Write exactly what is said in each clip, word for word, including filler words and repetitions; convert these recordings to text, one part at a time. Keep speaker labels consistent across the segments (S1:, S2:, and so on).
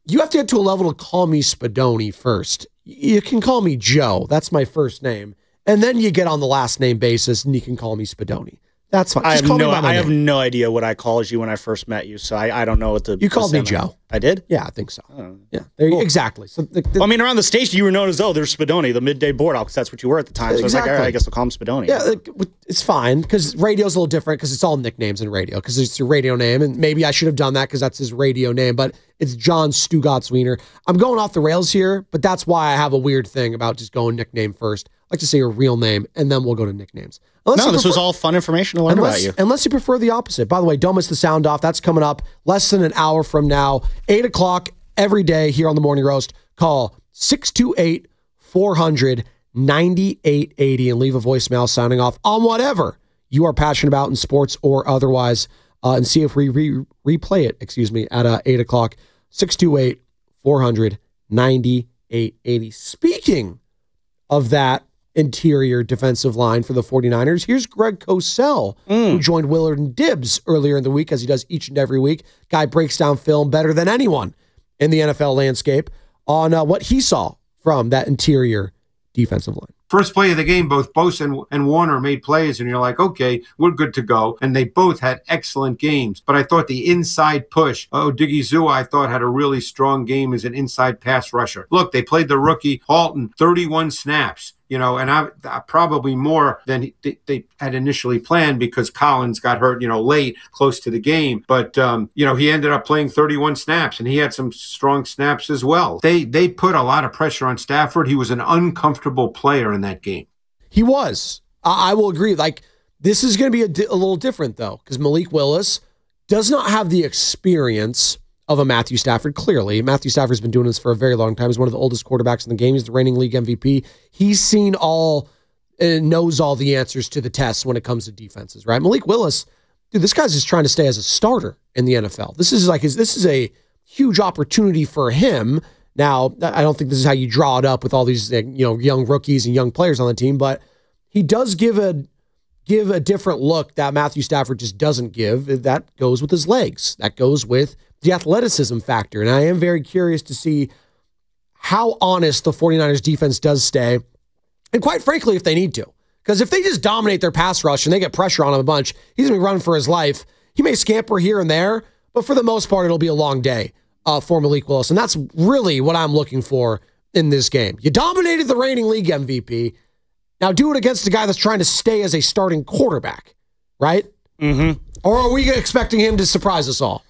S1: you have to get to a level to call me Spadoni first. You can call me Joe. That's my first name. And then you get on the last name basis and you can call me Spadoni. That's fine.
S2: I,
S1: Just
S2: have
S1: call
S2: no,
S1: me by my
S2: I have
S1: name.
S2: no idea what I called you when I first met you, so I, I don't know what the...
S1: You called me
S2: the
S1: Joe.
S2: I did?
S1: Yeah, I think so.
S2: Oh.
S1: Yeah, there,
S2: Cool.
S1: exactly. So the, the,
S2: Well, I mean, around the station, you were known as, oh, there's Spadoni, the midday board out, because that's what you were at the time. So
S1: Exactly.
S2: I was like, all right, I guess I'll call him Spadoni.
S1: Yeah, like, it's fine because radio's a little different because it's all nicknames in radio because it's your radio name. And maybe I should have done that because that's his radio name, but it's John Stugatz-Wiener. I'm going off the rails here, but that's why I have a weird thing about just going nickname first. I like to say your real name, and then we'll go to nicknames. Unless
S2: No, this
S1: prefer-
S2: was all fun information to learn
S1: unless,
S2: about you.
S1: Unless you prefer the opposite. By the way, don't miss the sound off. That's coming up less than an hour from now. eight o'clock every day here on the Morning Roast. Call six two eight, four hundred, ninety-eight eighty and leave a voicemail signing off on whatever you are passionate about in sports or otherwise, uh, and see if we re- replay it, excuse me, at uh, eight o'clock. six two eight, four hundred, ninety-eight eighty. Speaking of that interior defensive line for the 49ers, here's Greg Cosell,
S2: Mm.
S1: who joined Willard and Dibbs earlier in the week, as he does each and every week. Guy breaks down film better than anyone in the N F L landscape on uh, what he saw from that interior defensive line.
S3: First play of the game, both Bosa and, and Warner made plays, and you're like, okay, we're good to go. And they both had excellent games. But I thought the inside push, oh, Diggy Zua, I thought had a really strong game as an inside pass rusher. Look, they played the rookie Halton thirty-one snaps. You know, and I, I probably more than he, they, they had initially planned because Collins got hurt, you know, late, close to the game. But, um, you know, he ended up playing thirty-one snaps, and he had some strong snaps as well. They they put a lot of pressure on Stafford. He was an uncomfortable player in that game.
S1: He was. I, I will agree. Like, this is going to be a, di- a little different, though, because Malik Willis does not have the experience of a Matthew Stafford, clearly. Matthew Stafford's been doing this for a very long time. He's one of the oldest quarterbacks in the game. He's the reigning league M V P. He's seen all and knows all the answers to the tests when it comes to defenses, right? Malik Willis, dude, this guy's just trying to stay as a starter in the N F L. This is like his, this is a huge opportunity for him. Now, I don't think this is how you draw it up with all these, you know, young rookies and young players on the team, but he does give a give a different look that Matthew Stafford just doesn't give. That goes with his legs. That goes with the athleticism factor. And I am very curious to see how honest the 49ers defense does stay. And quite frankly, if they need to. Because if they just dominate their pass rush and they get pressure on him a bunch, he's going to be running for his life. He may scamper here and there, but for the most part, it'll be a long day uh, for Malik Willis. And that's really what I'm looking for in this game. You dominated the reigning league M V P. Now do it against a guy that's trying to stay as a starting quarterback, right?
S2: Mm-hmm.
S1: Or are we expecting him to surprise us all?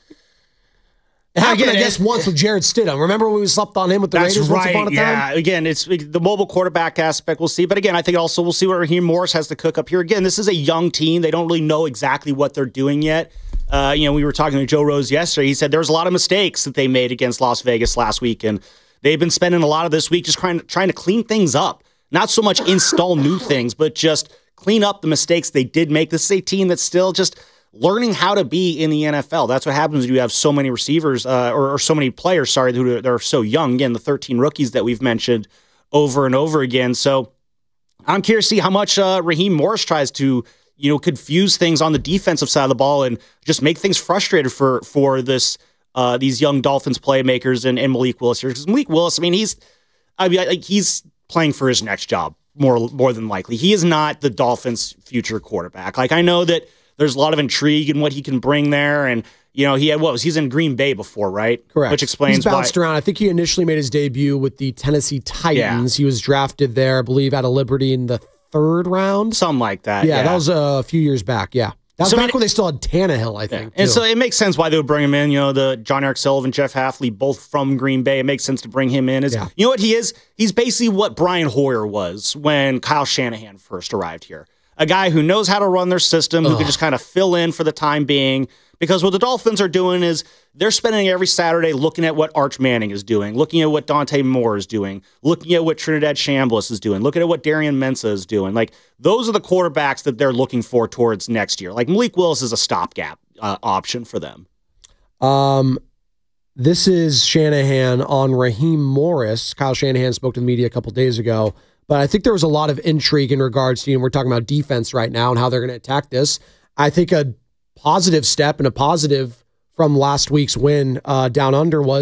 S1: It happened,
S2: Again,
S1: I guess,
S2: it,
S1: once with Jared Stidham. Remember when we slept on him with the
S2: That's
S1: Raiders
S2: right.
S1: once upon a
S2: yeah.
S1: time?
S2: Again, it's the mobile quarterback aspect. We'll see. But again, I think also we'll see what Raheem Morris has to cook up here. Again, this is a young team. They don't really know exactly what they're doing yet. Uh, you know, we were talking to Joe Rose yesterday. He said there was a lot of mistakes that they made against Las Vegas last week, and they've been spending a lot of this week just trying, trying to clean things up. Not so much install new things, but just clean up the mistakes they did make. This is a team that's still just learning how to be in the N F L. That's what happens when you have so many receivers uh, or, or so many players, sorry, who are, are so young. Again, the thirteen rookies that we've mentioned over and over again. So I'm curious to see how much uh, Raheem Morris tries to, you know, confuse things on the defensive side of the ball and just make things frustrated for for this uh, these young Dolphins playmakers and, and Malik Willis here. Because Malik Willis, I mean, he's I mean, like he's playing for his next job more more than likely. He is not the Dolphins' future quarterback. Like I know that there's a lot of intrigue in what he can bring there, and you know he had what was he's in Green Bay before, right?
S1: Correct.
S2: Which explains
S1: he's bounced
S2: why.
S1: around. I think he initially made his debut with the Tennessee Titans.
S2: Yeah.
S1: He was drafted there, I believe, out of Liberty in the third round,
S2: something like that.
S1: Yeah,
S2: yeah.
S1: that was a few years back. Yeah, that was
S2: So,
S1: back
S2: I mean,
S1: when they still had Tannehill, I think.
S2: Yeah. And
S1: too.
S2: so it makes sense why they would bring him in. You know, the John Eric Sullivan, Jeff Hafley, both from Green Bay. It makes sense to bring him in. Is
S1: Yeah.
S2: you know what he is? He's basically what Brian Hoyer was when Kyle Shanahan first arrived here. A guy who knows how to run their system, who
S1: Ugh.
S2: can just kind of fill in for the time being. Because what the Dolphins are doing is they're spending every Saturday looking at what Arch Manning is doing, looking at what Dante Moore is doing, looking at what Trinidad Chambliss is doing, looking at what Darian Mensah is doing. Like, those are the quarterbacks that they're looking for towards next year. Like, Malik Willis is a stopgap uh, option for them.
S1: Um, this is Shanahan on Raheem Morris. Kyle Shanahan spoke to the media a couple days ago, but I think there was a lot of intrigue in regards to, you know, we're talking about defense right now and how they're going to attack this. I think a positive step and a positive from last week's win uh, down under was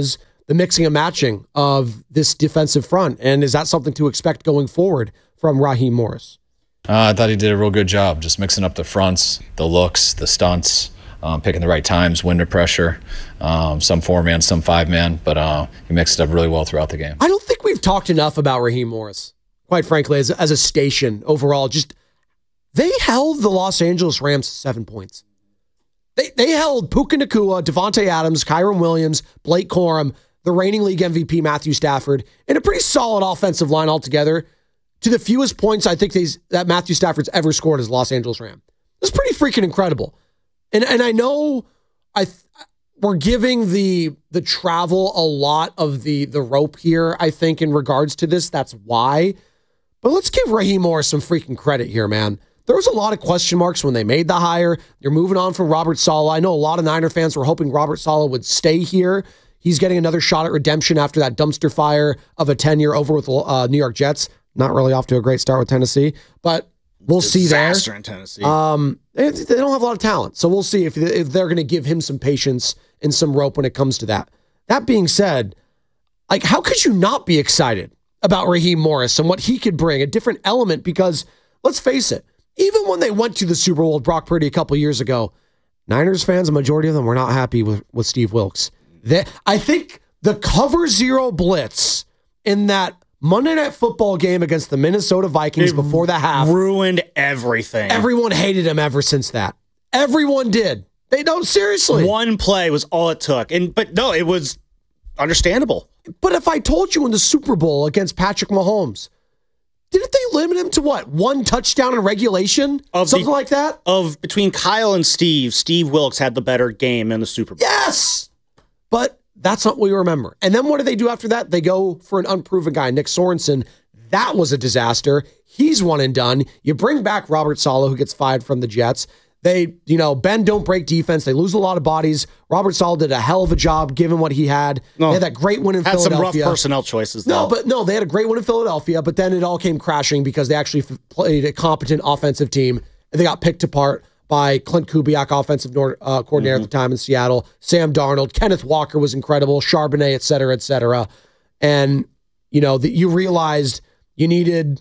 S1: the mixing and matching of this defensive front? And is that something to expect going forward from Raheem Morris?
S4: Uh, I thought he did a real good job just mixing up the fronts, the looks, the stunts, um, picking the right times, window pressure, um, some four-man, some five-man, but uh, he mixed it up really well throughout the game.
S1: I don't think we've talked enough about Raheem Morris, quite frankly, as, as a station overall. Just they held the Los Angeles Rams to seven points. They they held Puka Nacua, Devontae Adams, Kyron Williams, Blake Corum, the reigning league M V P Matthew Stafford, and a pretty solid offensive line altogether to the fewest points I think they's, that Matthew Stafford's ever scored as Los Angeles Ram. It's pretty freaking incredible. And and I know I th- we're giving the the travel a lot of the the rope here, I think, in regards to this. That's why. But let's give Raheem Morris some freaking credit here, man. There was a lot of question marks when they made the hire. They're moving on from Robert Saleh. I know a lot of Niner fans were hoping Robert Saleh would stay here. He's getting another shot at redemption after that dumpster fire of a tenure over with uh, New York Jets. Not really off to a great start with Tennessee, but we'll see there.
S2: Disaster in Tennessee.
S1: Um, they, they don't have a lot of talent, so we'll see if, if they're going to give him some patience and some rope when it comes to that. That being said, like, how could you not be excited about Raheem Morris and what he could bring, a different element? Because let's face it, even when they went to the Super Bowl with Brock Purdy a couple years ago, Niners fans, a majority of them were not happy with, with Steve Wilks. They, I think the cover zero blitz in that Monday Night Football game against the Minnesota Vikings it before the half
S2: ruined everything.
S1: Everyone hated him ever since that. Everyone did. They don't, seriously.
S2: One play was all it took. And but no, it was understandable.
S1: But if I told you in the Super Bowl against Patrick Mahomes, didn't they limit him to what? One touchdown in regulation?
S2: Of
S1: Something
S2: the,
S1: like that?
S2: Of between Kyle and Steve, Steve Wilks had the better game in the Super Bowl.
S1: Yes! But that's not what we remember. And then what do they do after that? They go for an unproven guy, Nick Sorensen. That was a disaster. He's one and done. You bring back Robert Saleh, who gets fired from the Jets. They, you know, bend, don't break defense. They lose a lot of bodies. Robert Saleh did a hell of a job given what he had. No, they had that great win in
S2: had
S1: Philadelphia.
S2: Had some rough personnel choices, though.
S1: No, but no, they had a great win in Philadelphia, but then it all came crashing because they actually f- played a competent offensive team, and they got picked apart by Clint Kubiak, offensive nor- uh, coordinator mm-hmm. at the time in Seattle, Sam Darnold, Kenneth Walker was incredible, Charbonnet, et cetera, et cetera. And, you know, the, you realized you needed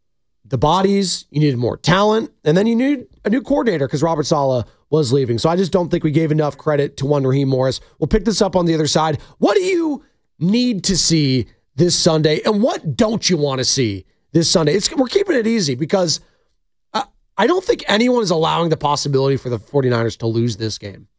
S1: the bodies, you needed more talent, and then you needed a new coordinator because Robert Saleh was leaving. So I just don't think we gave enough credit to one Raheem Morris. We'll pick this up on the other side. What do you need to see this Sunday, and what don't you want to see this Sunday? It's, we're keeping it easy because uh, I don't think anyone is allowing the possibility for the 49ers to lose this game.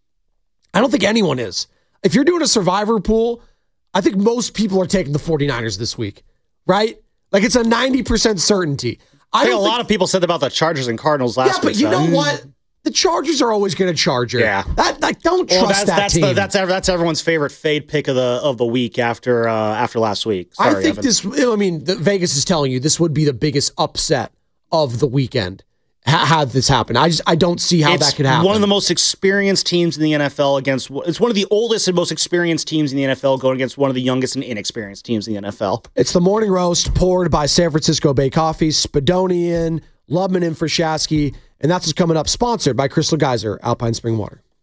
S1: I don't think anyone is. If you're doing a survivor pool, I think most people are taking the 49ers this week, right? Like it's a ninety percent certainty.
S2: I, I think a lot of people said about the Chargers and Cardinals last week.
S1: Yeah, but
S2: week,
S1: you
S2: so.
S1: know what? The Chargers are always going to Charger.
S2: Yeah,
S1: that like don't trust
S2: well, that's,
S1: that
S2: that's
S1: team.
S2: The, that's that's everyone's favorite fade pick of the of the week after uh, after last week. Sorry,
S1: I think
S2: Evan.
S1: this. I mean, the, Vegas is telling you this would be the biggest upset of the weekend. Ha- had this happen, I just I don't see how
S2: it's
S1: that could happen.
S2: One of the most experienced teams in the N F L against it's one of the oldest and most experienced teams in the N F L going against one of the youngest and inexperienced teams in the N F L.
S1: It's the morning roast poured by San Francisco Bay Coffee, Spadonian, Lubman, and Frashaski, and that's what's coming up. Sponsored by Crystal Geyser, Alpine Spring Water.